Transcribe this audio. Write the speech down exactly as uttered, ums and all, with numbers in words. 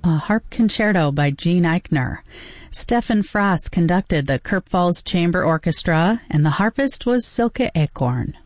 a harp concerto by Gene Eichner. Stefan Frost conducted the Kirk Falls Chamber Orchestra, and the harpist was Silke Acorn.